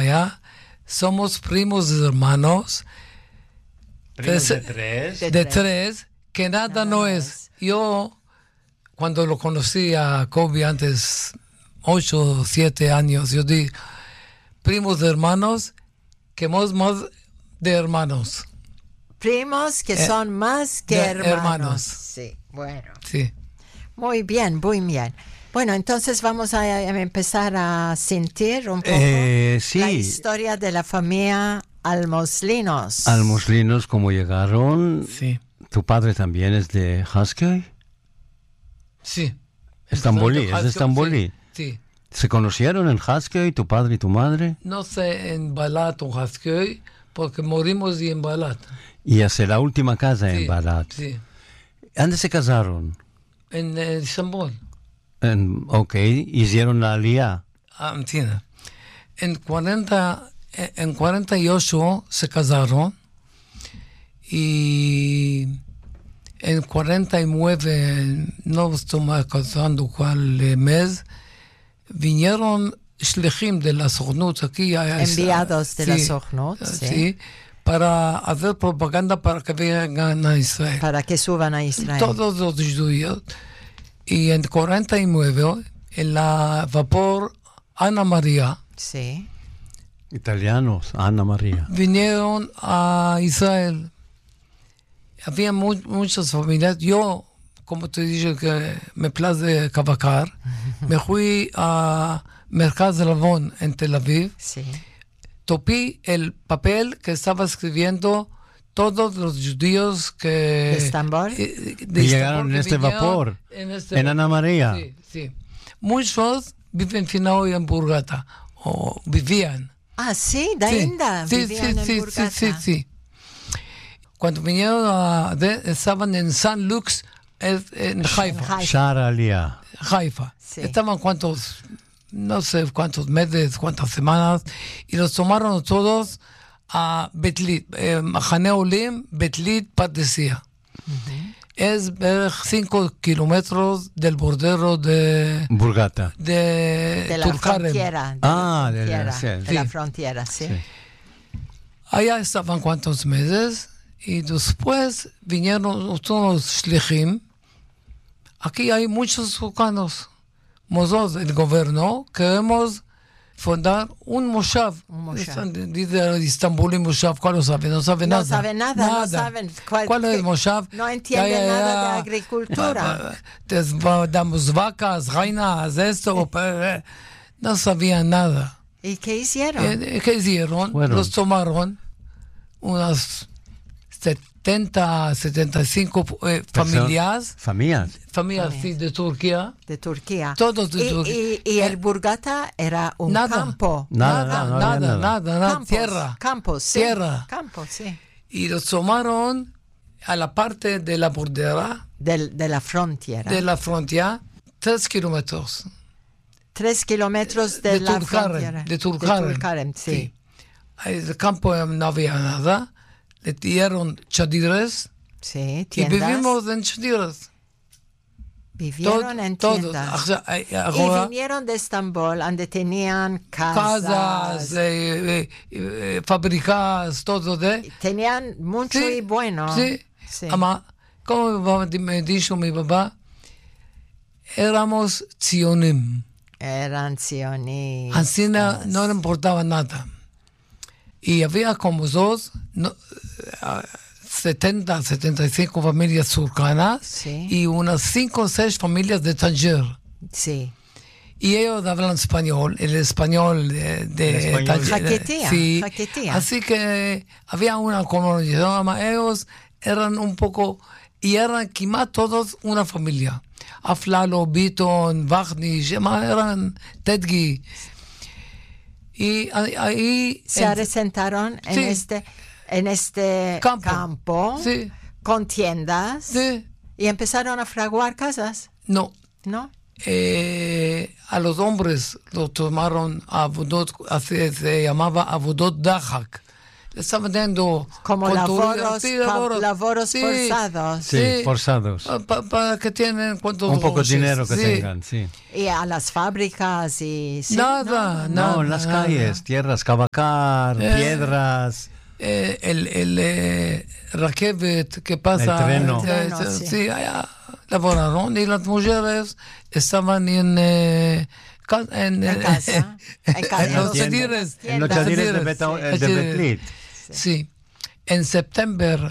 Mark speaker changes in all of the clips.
Speaker 1: allá. Somos primos hermanos.
Speaker 2: Primos de tres.
Speaker 1: De tres, que nada no es. Yo, cuando lo conocí a Kobe antes, 8 o 7 años, yo dije, primos de hermanos, que más de hermanos.
Speaker 3: Primos que son más que hermanos. Sí, bueno.
Speaker 1: Sí.
Speaker 3: Muy bien, muy bien. Bueno, entonces vamos a empezar a sentir un poco
Speaker 4: sí.
Speaker 3: la historia de la familia Almoslinos.
Speaker 4: Almoslinos, ¿cómo llegaron?
Speaker 1: Sí.
Speaker 4: ¿Tu padre también es de Haskell?
Speaker 1: Sí.
Speaker 4: Estambulí, es de Estambulí.
Speaker 1: Sí.
Speaker 4: ¿Se conocieron en Haskell, tu padre y tu madre?
Speaker 1: No sé, en Balat o Haskell, porque morimos en Balat.
Speaker 4: Y hacia la última casa en Balat.
Speaker 1: Sí.
Speaker 4: ¿Dónde se casaron?
Speaker 1: En Estambul.
Speaker 4: Ok, hicieron la aliyá.
Speaker 1: Entiendo. En 48 se casaron y en 49, no estoy acordando cuál mes, vinieron shlichim de la Sochnut aquí.
Speaker 3: Enviados de la Sochnut,
Speaker 1: sí. Para hacer propaganda para que vengan a Israel.
Speaker 3: Para que suban a Israel.
Speaker 1: Todos los judíos. Y en 49, en la vapor Ana María.
Speaker 3: Sí.
Speaker 4: Italianos, Ana María.
Speaker 1: Vinieron a Israel. Había muchas familias. Yo, como te dije, que me place cavacar, me fui a Mercaz Lavon en Tel Aviv.
Speaker 3: Sí.
Speaker 1: Topí el papel que estaba escribiendo todos los judíos que...
Speaker 3: ¿De Estambul?
Speaker 4: Llegaron en este vapor, en Ana María.
Speaker 1: Sí, sí. Muchos viven finado en Burgata, o vivían.
Speaker 3: Ah, sí, de Inda, vivían en Burgata.
Speaker 1: Sí. Cuando vinieron, estaban en San Lux, en Haifa.
Speaker 4: Shara Aliyah.
Speaker 1: Haifa.
Speaker 3: Sí.
Speaker 1: Estaban no sé cuántos meses, cuántas semanas, y los tomaron todos a Betlit, Mahane Olim, Betlit, Padesia. Es 5 kilómetros del bordero de
Speaker 4: Burgata.
Speaker 3: De la frontera. De la frontera, sí.
Speaker 1: Allá estaban cuántos meses, y después vinieron todos los shlichim. Aquí hay muchos sucanos. Nosotros, el gobierno, queremos fundar un moshav. Dice Istambul y moshav, ¿cuál lo sabe? No sabe nada.
Speaker 3: No sabe nada. No saben
Speaker 1: ¿Cuál es el moshav?
Speaker 3: No entiende nada de agricultura.
Speaker 1: Damos vacas, reinas, esto. No sabían nada.
Speaker 3: ¿Y qué hicieron?
Speaker 1: ¿Qué hicieron?
Speaker 4: Bueno.
Speaker 1: Los tomaron unas 70, 75 familias.
Speaker 4: Familias.
Speaker 1: Sí, de Turquía.
Speaker 3: De Turquía.
Speaker 1: Todos de Turquía.
Speaker 3: Y el Burgata era un campo.
Speaker 1: Nada. Tierra.
Speaker 3: Campos, sí.
Speaker 1: Tierra.
Speaker 3: Campos, sí.
Speaker 1: Y los tomaron a la parte de la bordera.
Speaker 3: De la frontera.
Speaker 1: De la frontera, 3 kilómetros.
Speaker 3: 3 kilómetros de la frontera.
Speaker 1: De Tulkarem,
Speaker 3: sí.
Speaker 1: El campo no había nada. Le dieron chadires.
Speaker 3: Sí,
Speaker 1: tiendas. Y vivimos en chadires.
Speaker 3: Vivieron en tiendas. Y vinieron de Estambul, donde tenían casas.
Speaker 1: Fábricas, todo.
Speaker 3: Tenían mucho y bueno.
Speaker 1: Sí. Ama, como me dijo mi papá, éramos tzionim.
Speaker 3: Eran tzionistas.
Speaker 1: Así no le importaba nada. Y había como 70, 75 familias turcanas, sí, y unas 5 o 6 familias de Tanger.
Speaker 3: Sí.
Speaker 1: Y ellos hablan español, el español de Tanger. Sí.
Speaker 3: Jaquetía.
Speaker 1: Así que había una comunidad, ellos eran un poco, y eran quizá todos una familia. Aflalo, Biton, Vachni, eran Tedgi. Y ahí
Speaker 3: se asentaron en este campo
Speaker 1: sí,
Speaker 3: con tiendas,
Speaker 1: sí,
Speaker 3: y empezaron a fraguar casas.
Speaker 1: No.
Speaker 3: A
Speaker 1: los hombres lo tomaron a Avodot, se llamaba Avodot Dahak. estaban dando...
Speaker 3: Como laboros
Speaker 1: sí,
Speaker 3: forzados.
Speaker 4: Sí, forzados.
Speaker 1: Para que tienen
Speaker 4: un poco de dinero que tengan, sí.
Speaker 3: Y a las fábricas y... ¿sí?
Speaker 1: Nada.
Speaker 4: En las calles, tierras, cavacar, piedras...
Speaker 1: el raquebet que pasa...
Speaker 4: El treno.
Speaker 1: Sí, allá laboraron y las mujeres estaban en
Speaker 3: casa. En
Speaker 1: los cedires.
Speaker 4: En los cedires de Betlit.
Speaker 1: Sí. En septiembre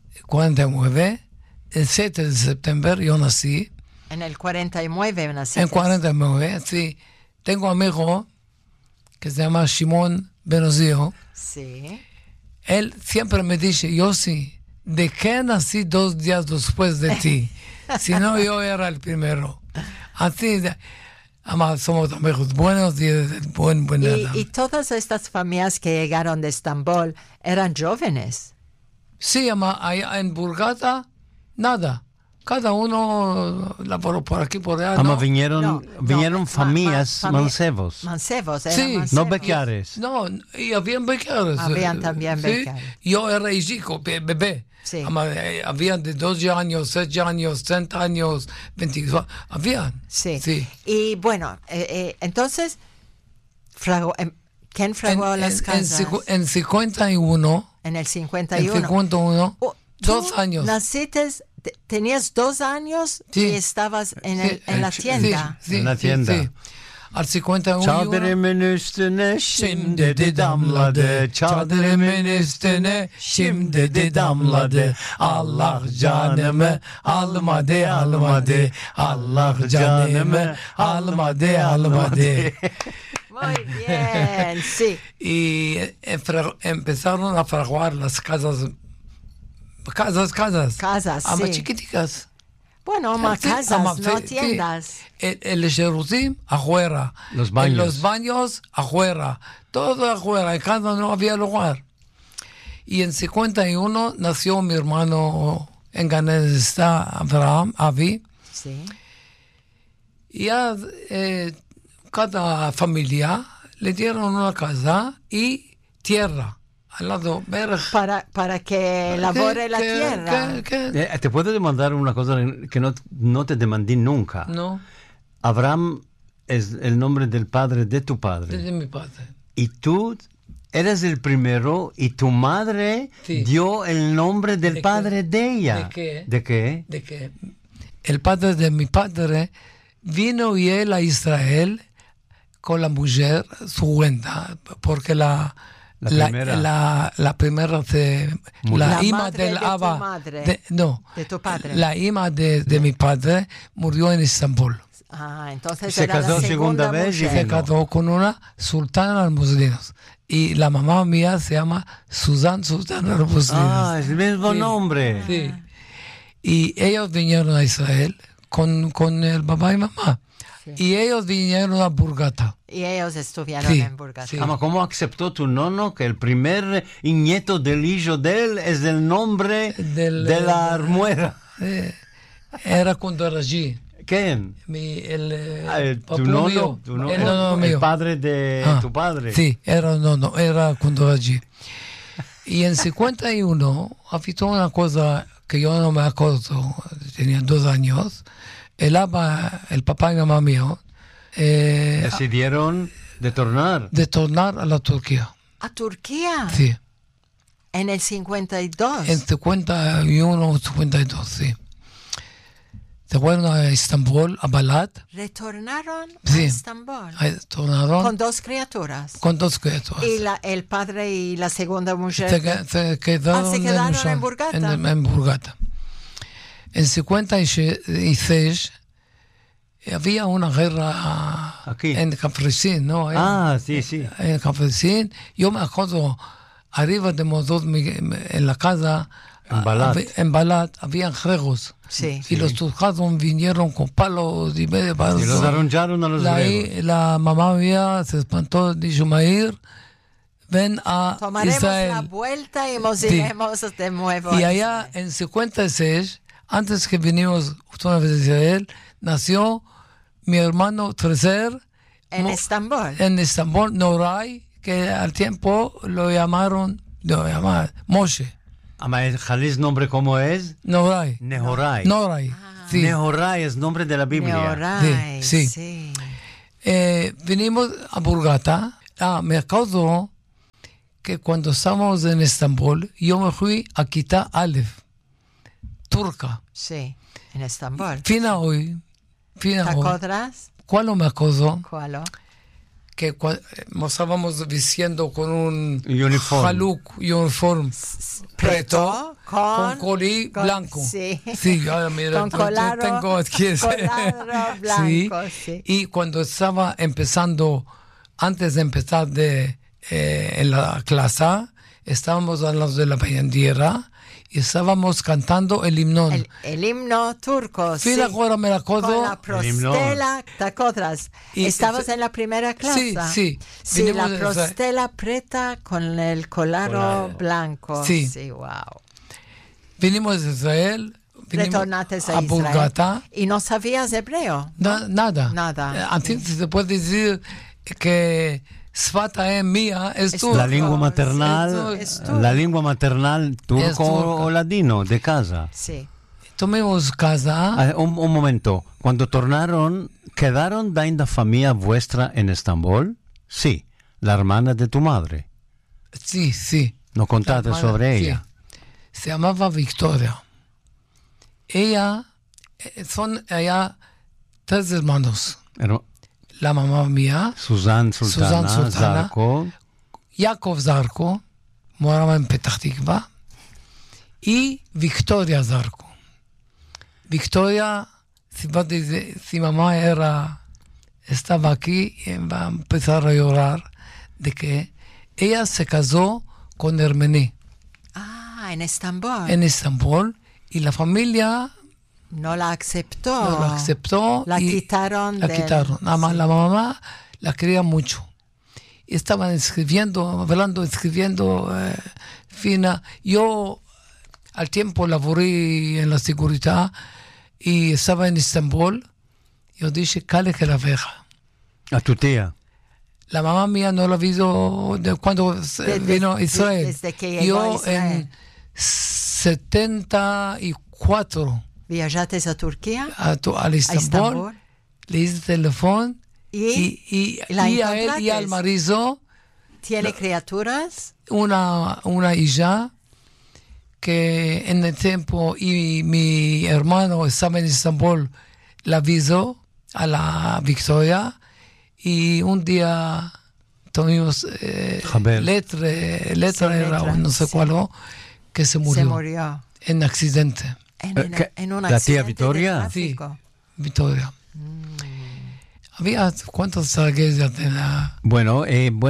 Speaker 1: 49, el 7 de septiembre, yo nací.
Speaker 3: En el 49 nací.
Speaker 1: En 49, sí. Tengo un amigo que se llama Shimon Benozio.
Speaker 3: Sí.
Speaker 1: Él siempre me dice, Yossi, ¿de qué nací 2 días después de ti? Si no, yo era el primero. Así, además, somos amigos buenos y buen nada.
Speaker 3: Y todas estas familias que llegaron de Estambul eran jóvenes.
Speaker 1: Sí, además, allá en Burgata, nada. Cada uno laboró por aquí, por allá.
Speaker 4: Además, vinieron familias mancebos.
Speaker 3: Mancebos, eran
Speaker 1: sí,
Speaker 3: mancebos.
Speaker 4: No becares.
Speaker 1: No, y habían becares.
Speaker 3: Habían también becares.
Speaker 1: Yo era chico, bebé.
Speaker 3: Sí.
Speaker 1: Habían de 12 años, 6 años, 30 años, 22. Habían.
Speaker 3: Sí. Y bueno, entonces, ¿quién fragó las casas?
Speaker 1: En 51.
Speaker 3: En el 51.
Speaker 1: En 51, 2 años.
Speaker 3: Naciste, tenías 2 años y estabas en la tienda.
Speaker 1: Sí,
Speaker 4: en la tienda.
Speaker 1: Sí. Al 51.
Speaker 4: Çadırımın üstüne şimdi de damladı. Çadırımın üstüne şimdi de damladı. Allah canımı almadı. Allah canımı almadı.
Speaker 3: Muy bien, sí.
Speaker 1: Y empezaron a fraguar las casas,
Speaker 3: sí.
Speaker 1: chiquiticas.
Speaker 3: Bueno, más casas, no tiendas.
Speaker 1: El Jerusalén, afuera.
Speaker 4: Los baños.
Speaker 1: En los baños, afuera. Todo afuera. En casa no había lugar. Y en 51 nació mi hermano en Ganesta, Abraham, Avi.
Speaker 3: Sí.
Speaker 1: Y a cada familia le dieron una casa y tierra. Al lado,
Speaker 3: para que elabore la tierra.
Speaker 4: Te puedo demandar una cosa que no te demandé nunca.
Speaker 1: No.
Speaker 4: Abraham es el nombre del padre de tu padre.
Speaker 1: De mi padre.
Speaker 4: Y tú eres el primero y tu madre dio el nombre del padre de ella.
Speaker 1: ¿De qué?
Speaker 4: ¿De qué?
Speaker 1: El padre de mi padre vino y él a Israel con la mujer, su cuenta, porque la primera la hija del Abba
Speaker 3: de tu padre.
Speaker 1: La hija de mi padre murió en Estambul.
Speaker 3: Entonces
Speaker 4: se
Speaker 3: era
Speaker 4: casó
Speaker 3: la segunda
Speaker 4: vez
Speaker 3: mujer.
Speaker 4: y
Speaker 1: se casó con una sultana al-Muslinos. Y la mamá mía se llama Susan Sultana al-Muslinos.
Speaker 4: Es el mismo nombre.
Speaker 1: Sí. Y ellos vinieron a Israel con el papá y mamá. Sí. Y ellos vinieron a Burgata.
Speaker 3: Y ellos estuvieron en Burgata.
Speaker 1: Sí.
Speaker 4: ¿Cómo aceptó tu nono que el primer nieto del hijo de él es el nombre de la almohada?
Speaker 1: Era cuando era allí.
Speaker 4: ¿Quién?
Speaker 1: Tu nono mío.
Speaker 4: El padre de tu padre.
Speaker 1: Sí, era cuando era allí. Y en 51 había una cosa que yo no me acuerdo, tenía 2 años. El papá y mamá mío
Speaker 4: decidieron de tornar
Speaker 1: a la Turquía.
Speaker 3: ¿A Turquía?
Speaker 1: Sí.
Speaker 3: ¿En el 52?
Speaker 1: En 51 o 52, sí. Se fueron a Estambul, a Balat.
Speaker 3: ¿Retornaron
Speaker 1: a
Speaker 3: Estambul?
Speaker 1: Retornaron.
Speaker 3: ¿Con 2 criaturas?
Speaker 1: Con 2 criaturas.
Speaker 3: ¿Y el padre y la segunda mujer?
Speaker 1: Se quedaron
Speaker 3: en Burgata.
Speaker 1: En Burgata. En 56 había una guerra
Speaker 4: aquí
Speaker 1: en Cafrecín, ¿no?
Speaker 4: Sí.
Speaker 1: En Cafrecín. Yo me acuerdo, arriba de nosotros, en la casa, en Balat, habían juegos.
Speaker 3: Sí.
Speaker 1: Y los turcados vinieron con palos y medio palos.
Speaker 4: Y los arroncharon a los griegos.
Speaker 1: La mamá mía se espantó, dijo, Maír, ven a
Speaker 3: Tomaremos
Speaker 1: Israel.
Speaker 3: La vuelta y nos iremos de nuevo.
Speaker 1: Y allá en 56, antes que vinimos una vez a Israel, nació mi hermano tercer.
Speaker 3: En Estambul.
Speaker 1: En Estambul, Noray, que al tiempo lo llamaron no, llama Moshe.
Speaker 4: ¿El Jalís nombre cómo es?
Speaker 1: Noray.
Speaker 4: Nehorai.
Speaker 1: Noray. Sí.
Speaker 4: Nehorai es nombre de la Biblia.
Speaker 3: Nehorai,
Speaker 1: Sí.
Speaker 3: sí.
Speaker 1: Vinimos a Burgata. Me acuerdo que cuando estábamos en Estambul, yo me fui a Kita Aleph, turca.
Speaker 3: Sí, en Estambul.
Speaker 1: Fina hoy.
Speaker 3: ¿Te acuerdas?
Speaker 1: ¿Cuál no me acuerdo?
Speaker 3: ¿Cuál?
Speaker 1: Que estábamos vistiendo con un
Speaker 4: Uniforme.
Speaker 1: haluk, uniforme preto, con colí
Speaker 3: con-
Speaker 1: blanco.
Speaker 3: sí.
Speaker 1: Sí, ahora mira,
Speaker 3: Con
Speaker 1: yo
Speaker 3: colaro,
Speaker 1: tengo aquí ese.
Speaker 3: colaro blanco, sí.
Speaker 1: Y cuando estaba empezando, antes de empezar en la clase, estábamos a los de la bandiera y estábamos cantando el himno.
Speaker 3: El himno turco, sí.
Speaker 1: Fila ahora me la
Speaker 3: Con
Speaker 1: acuerdo.
Speaker 3: la prostela, ¿te acuerdas?
Speaker 1: Y-
Speaker 3: ¿Estabas en la primera clase?
Speaker 1: Sí.
Speaker 3: Sí,
Speaker 1: Vinimos
Speaker 3: la
Speaker 1: de-
Speaker 3: prostela preta con el colaro blanco.
Speaker 1: Sí.
Speaker 3: Sí, wow.
Speaker 1: Vinimos de Israel.
Speaker 3: Retornaste a Israel.
Speaker 1: Burgata.
Speaker 3: ¿Y no sabías hebreo?
Speaker 1: Nada.
Speaker 3: Nada.
Speaker 1: Así se puede decir que Sfata mía es
Speaker 3: Es
Speaker 1: turca.
Speaker 4: La lengua maternal,
Speaker 3: Es turco.
Speaker 4: la lengua maternal turco
Speaker 1: Es turca.
Speaker 4: o ladino de casa.
Speaker 3: Sí.
Speaker 1: Tomemos casa.
Speaker 4: Un momento, cuando tornaron, ¿quedaron en la familia vuestra en Estambul? Sí, la hermana de tu madre.
Speaker 1: Sí.
Speaker 4: ¿No contaste
Speaker 1: La hermana,
Speaker 4: sobre
Speaker 1: sí.
Speaker 4: ella?
Speaker 1: Se llamaba Victoria. Ella, son allá 3 hermanos.
Speaker 4: Pero
Speaker 1: La mamá mía,
Speaker 4: Susan Sultana,
Speaker 1: Sultana.
Speaker 4: Zarco,
Speaker 1: Yaakov Zarco, moraba en Petah Tikva, y Victoria Zarco. Victoria, si mamá estaba aquí, va a empezar a llorar de que ella se casó con Hermení
Speaker 3: En Estambul.
Speaker 1: en Estambul y la familia
Speaker 3: No la aceptó.
Speaker 1: no la aceptó.
Speaker 3: La
Speaker 1: y
Speaker 3: quitaron.
Speaker 1: La quitaron. La mamá la quería mucho. Y estaban escribiendo, fina. Yo al tiempo laboré en la seguridad y estaba en Estambul. Yo dije, cale que la veja.
Speaker 4: a tu tía.
Speaker 1: La mamá mía no la visto cuando vino a Israel.
Speaker 3: desde que llegó a
Speaker 1: Yo
Speaker 3: Israel.
Speaker 1: en 74
Speaker 3: ¿Viajaste a Turquía?
Speaker 1: al
Speaker 3: ¿A
Speaker 1: Estambul,
Speaker 3: Estambul?
Speaker 1: le hice teléfono y
Speaker 3: la
Speaker 1: a él y
Speaker 3: encontraste?
Speaker 1: al marido
Speaker 3: ¿Tiene criaturas?
Speaker 1: una hija que en el tiempo y mi hermano estaba en Estambul, la avisó a la Victoria y un día tuvimos letra era
Speaker 3: letra,
Speaker 1: no sé
Speaker 3: sí.
Speaker 1: cuál, que se murió,
Speaker 3: Se murió.
Speaker 1: en accidente.
Speaker 3: En un
Speaker 4: ¿La tía
Speaker 3: accidente
Speaker 4: Victoria?
Speaker 3: de tráfico.
Speaker 1: Victoria. Había cuántas tragedias de la...
Speaker 4: Bueno,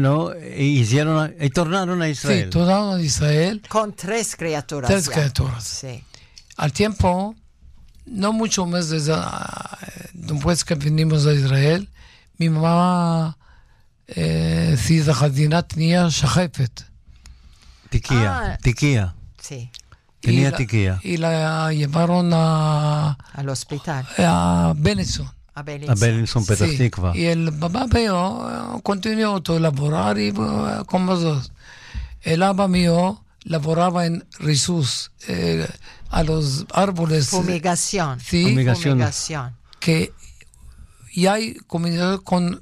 Speaker 4: tornaron a Israel.
Speaker 1: Sí, tornaron a Israel,
Speaker 3: Con 3 criaturas.
Speaker 1: 3
Speaker 3: ya.
Speaker 1: criaturas.
Speaker 3: Sí.
Speaker 1: Al tiempo, no mucho más después que vinimos a Israel, mi mamá, Sida Jardina, tenía Shahefet.
Speaker 4: Tiquía.
Speaker 3: Sí.
Speaker 4: Tenía tiquía.
Speaker 1: Y la llevaron
Speaker 3: Al hospital.
Speaker 1: a Benetton.
Speaker 3: A
Speaker 4: A
Speaker 3: Belice.
Speaker 4: Bellinson, Petah
Speaker 1: Sí.
Speaker 4: Tikva.
Speaker 1: Y el papá mío continuó a laborar y como dos. El papá mío laboraba en Risus, a los árboles.
Speaker 3: Fumigación.
Speaker 1: Sí,
Speaker 4: Fumigación.
Speaker 3: Fumigación.
Speaker 1: que ya hay comunidad con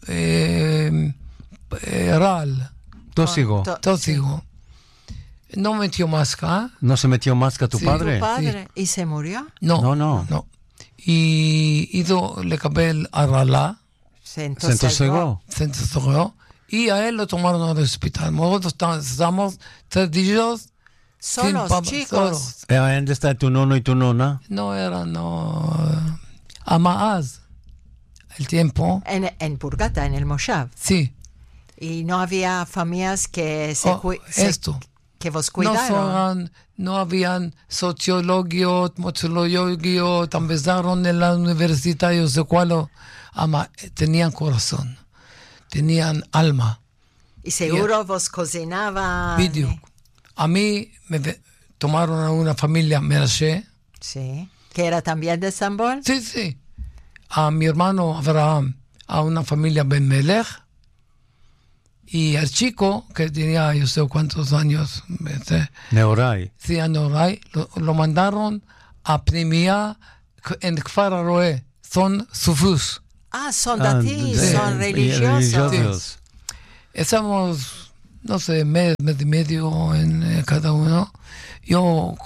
Speaker 1: RAL,
Speaker 4: Tóxico.
Speaker 1: tóxico. No metió máscara.
Speaker 4: ¿No se metió más que tu
Speaker 1: Sí.
Speaker 4: padre?
Speaker 3: ¿Tu padre? ¿Y se murió?
Speaker 4: No.
Speaker 1: Y hizo le cabel a Rala,
Speaker 3: Se
Speaker 4: Se
Speaker 3: entosegó.
Speaker 4: entosegó.
Speaker 1: se enterró, y a él lo tomaron al hospital. Nosotros estamos 3 días
Speaker 3: Solos, chicos.
Speaker 1: solos.
Speaker 4: ¿Dónde está tu nono y tu nona?
Speaker 1: No era, a Maaz, el tiempo,
Speaker 3: En Burgata, en el Moshav.
Speaker 1: sí.
Speaker 3: Y no había familias que
Speaker 1: Esto.
Speaker 3: que vos cuidaron.
Speaker 1: No habían sociólogos, mozologos, empezaron en la universidad, yo sé cuál, tenían corazón, tenían alma.
Speaker 3: Y seguro vos cocinaban.
Speaker 1: Video. A mí me tomaron a una familia Merche,
Speaker 3: Sí. Que era también de Estambul.
Speaker 1: sí. A mi hermano Abraham, a una familia Ben Melech, Y el chico, que tenía yo sé cuántos años,
Speaker 4: Neorai.
Speaker 1: sí, a Noray, lo mandaron a Pnimia en Kfar Aroe. Son sufus.
Speaker 3: Son datis, son religiosos.
Speaker 1: Estamos, no sé, mes y medio en cada uno. Yo,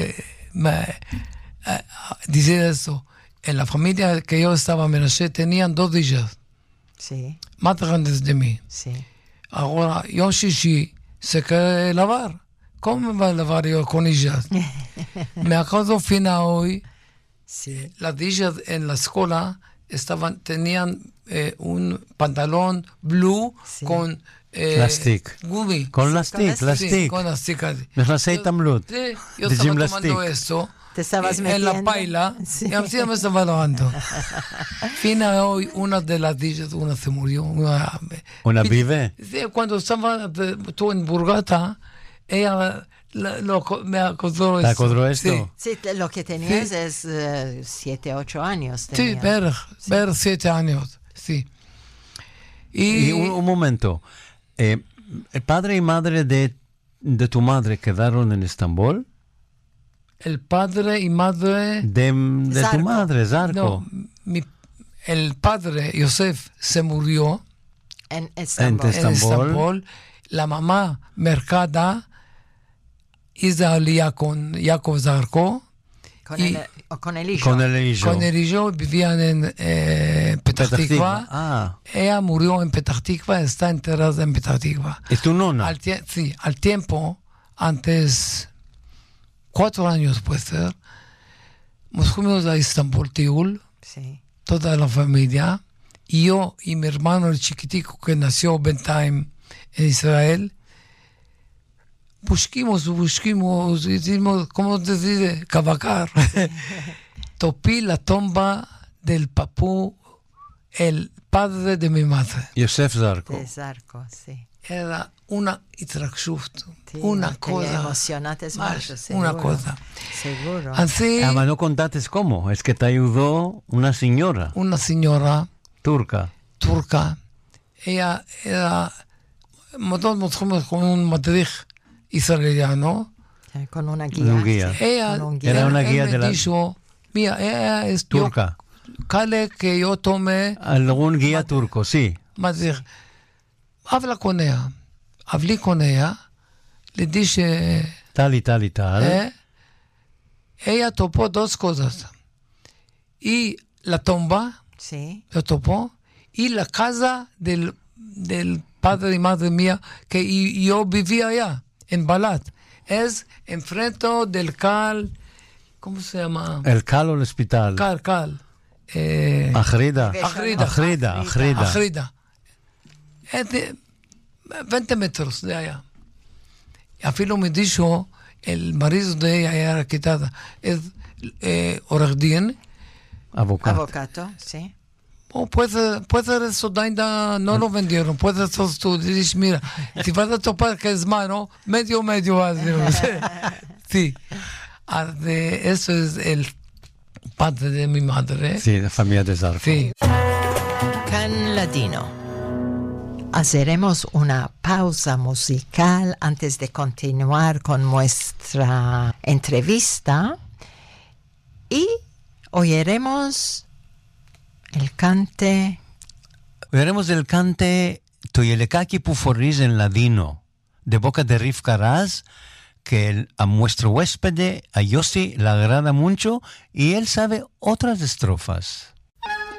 Speaker 1: dice eso, en la familia que yo estaba en Menashe tenían 2 hijas,
Speaker 3: Sí,
Speaker 1: más grandes de mí.
Speaker 3: sí.
Speaker 1: Ahora, Yom Shishi se quiere lavar. ¿Cómo me va a lavar yo con hijas? Me acuerdo fina hoy,
Speaker 3: Sí.
Speaker 1: las hijas en la escuela tenían un pantalón blue
Speaker 3: Sí.
Speaker 1: con
Speaker 4: Plastic.
Speaker 1: gumi.
Speaker 4: Con
Speaker 3: Sí,
Speaker 4: lastic,
Speaker 3: con
Speaker 1: Sí,
Speaker 4: lastic.
Speaker 1: con lastic.
Speaker 4: נכנסי התעמלות.
Speaker 1: Sí, yo
Speaker 4: De
Speaker 1: estaba
Speaker 4: gymnastic.
Speaker 1: tomando esto
Speaker 3: Te estabas
Speaker 1: en la
Speaker 3: metiendo.
Speaker 1: paila
Speaker 3: Sí.
Speaker 1: y así me estaba lavando. Fina hoy, una de las hijas, una se murió.
Speaker 4: ¿Una vive?
Speaker 1: Sí, cuando estaba tú en Burgata, ella me acordó
Speaker 4: ¿Te
Speaker 1: esto.
Speaker 4: acordó esto?
Speaker 3: Sí, lo que tenías
Speaker 1: Sí.
Speaker 3: es 7, 8 años.
Speaker 1: Sí,
Speaker 3: tenías.
Speaker 1: ver 7 años, sí.
Speaker 4: Y un momento. ¿El padre y madre de tu madre quedaron en Estambul?
Speaker 1: El padre y madre...
Speaker 4: De tu
Speaker 3: Zarco.
Speaker 4: madre, Zarco.
Speaker 1: No, el padre, Yosef, se murió
Speaker 3: En Estambul.
Speaker 4: En
Speaker 1: en
Speaker 4: Estambul.
Speaker 1: Estambul. La mamá, Mercada, hizo alía con Jacob Zarco.
Speaker 3: Con,
Speaker 1: y-
Speaker 3: con el hijo.
Speaker 4: Con el hijo.
Speaker 1: Con el hijo vivían en Petah
Speaker 4: Petah
Speaker 1: Tikva.
Speaker 4: Tikva. Ah.
Speaker 1: Ella murió en Petah Tikva, está enterrada en Petah Tikva.
Speaker 4: ¿Y tu nona?
Speaker 1: Sí, al tiempo, antes, 4 años puede ser, nos fuimos a Estambul, Tiul,
Speaker 3: Sí.
Speaker 1: toda la familia, y yo y mi hermano el chiquitico que nació bentime en Israel, busquimos, hicimos, ¿cómo se dice? Cavacar. Topí la tumba del papú, el padre de mi madre.
Speaker 4: Yosef Zarco.
Speaker 3: De Zarco, sí.
Speaker 1: Era una התרגשות,
Speaker 3: Sí,
Speaker 1: una
Speaker 3: te
Speaker 1: cosa,
Speaker 3: emocionaste
Speaker 1: más,
Speaker 3: mucho,
Speaker 1: una
Speaker 3: seguro.
Speaker 1: cosa.
Speaker 3: Seguro.
Speaker 1: Así,
Speaker 4: Ah, ma no contates cómo. Es que te ayudó una señora
Speaker 1: una señora
Speaker 4: turca.
Speaker 1: turca, ella era, nosotros nos fuimos con un madrij israeliano,
Speaker 3: Con una guía.
Speaker 4: Un guía.
Speaker 1: ella,
Speaker 3: Con un guía.
Speaker 4: Era una
Speaker 1: él
Speaker 4: guía
Speaker 1: me
Speaker 4: de la-
Speaker 1: dijo, mira, ella es
Speaker 4: Turca.
Speaker 1: Cale que yo tome
Speaker 4: Algún guía turco, sí.
Speaker 1: madrij, habla con ella, hablé con ella, le dije,
Speaker 4: Tal y tal y tal.
Speaker 1: ella topó 2 cosas, y la tumba,
Speaker 3: Sí.
Speaker 1: lo topó, y la casa del padre y madre mía, que yo vivía allá, en Balat. Es enfrente del Cal, ¿cómo se llama?
Speaker 4: El Cal o el hospital.
Speaker 1: Cal.
Speaker 4: Agrida.
Speaker 1: Agrida.
Speaker 4: Agrida.
Speaker 1: Agrida. Es de 20 metros de allá. Afilo me dijo, el marido de ella era quitada, es Oregdin.
Speaker 4: Avocado.
Speaker 3: Avocado, sí.
Speaker 1: O puede eso ainda no lo vendieron, puede eso tú dices, mira, si vas a topar que es mano, medio sí. Eso es el padre de mi madre.
Speaker 4: Sí, la familia de Zarco.
Speaker 1: Sí.
Speaker 3: Can Ladino. Haremos una pausa musical antes de continuar con nuestra entrevista y oiremos el cante.
Speaker 4: Oiremos el cante Toyelekaki Puforiz en ladino, de boca de Rivka Raz, que a nuestro huésped, a Yossi, le agrada mucho y él sabe otras estrofas.